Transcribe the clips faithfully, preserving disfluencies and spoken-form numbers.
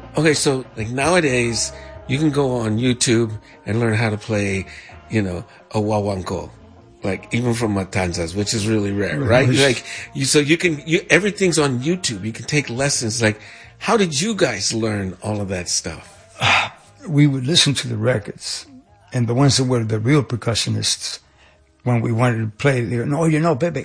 Okay, so like nowadays, you can go on YouTube and learn how to play, you know, a wawanko, like even from Matanzas, which is really rare, right? Like you, so you can, you, everything's on YouTube. You can take lessons. Like, how did you guys learn all of that stuff? We would listen to the records, and the ones that were the real percussionists, when we wanted to play, they go, oh, you know, baby,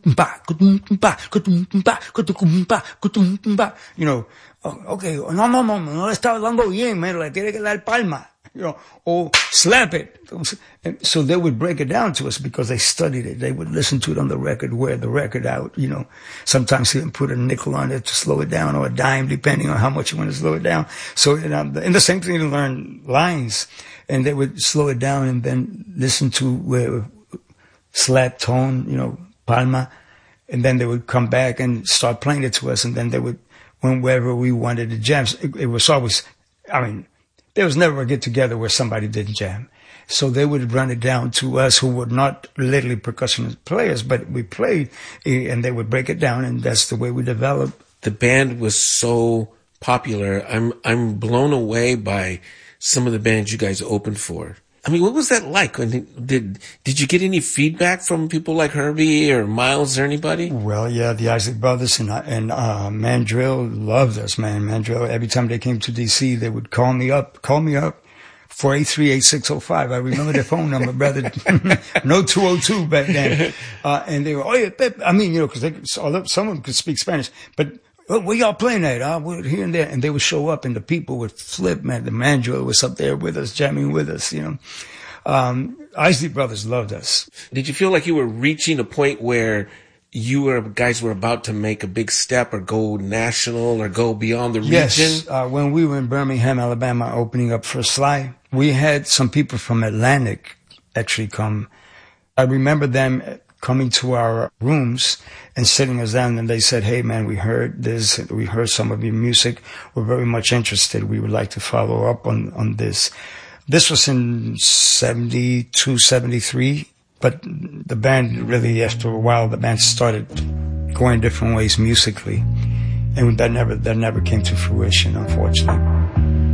you know, oh, okay, no, no, no, no le está dando bien, man, le tiene que dar palma, you know, or slap it. And so they would break it down to us because they studied it. They would listen to it on the record, wear the record out, you know. Sometimes even put a nickel on it to slow it down, or a dime, depending on how much you want to slow it down. So, you know, and the same thing to learn lines, and they would slow it down and then listen to where slap tone, you know, palma, and then they would come back and start playing it to us, and then they would, whenever we wanted to jam, it, it was always, I mean, there was never a get-together where somebody didn't jam. So they would run it down to us, who were not literally percussion players, but we played, and they would break it down, and that's the way we developed. The band was so popular. I'm I'm blown away by some of the bands you guys opened for. I mean, what was that like? Did did you get any feedback from people like Herbie or Miles or anybody? Well, yeah, the Isley Brothers and and uh, Mandrill loved us, man. Mandrill, every time they came to D C, they would call me up, call me up, four eight three, eight six oh five. I remember their phone number, brother. No two oh two back then. Uh, and they were, oh, yeah, I mean, you know, because some of them could speak Spanish, but where y'all playing at? Uh, we're here and there. And they would show up, and the people would flip, man. The Mandrill was up there with us, jamming with us, you know. Um, Isley Brothers loved us. Did you feel like you were reaching a point where you were, guys were about to make a big step or go national or go beyond the region? Yes. Uh, when we were in Birmingham, Alabama, opening up for Sly, we had some people from Atlantic actually come. I remember them coming to our rooms and sitting us down, and they said, hey, man, we heard this, we heard some of your music, we're very much interested, we would like to follow up on, on this. This was in seventy-two, seventy-three, but the band really, after a while, the band started going different ways musically, and that never, that never came to fruition, unfortunately.